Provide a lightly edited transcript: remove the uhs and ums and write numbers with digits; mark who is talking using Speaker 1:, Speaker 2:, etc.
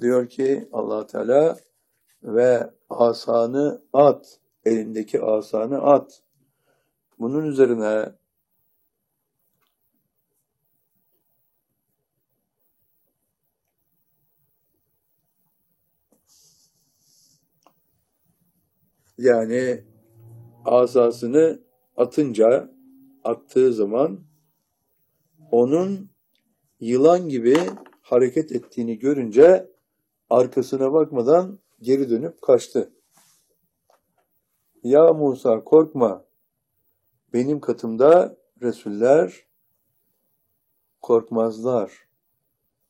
Speaker 1: Diyor ki Allah Teala ve asanı at. Elindeki asanı at. Bunun üzerine yani asasını attığı zaman onun yılan gibi hareket ettiğini görünce arkasına bakmadan geri dönüp kaçtı. Ya Musa korkma. Benim katımda Resuller korkmazlar.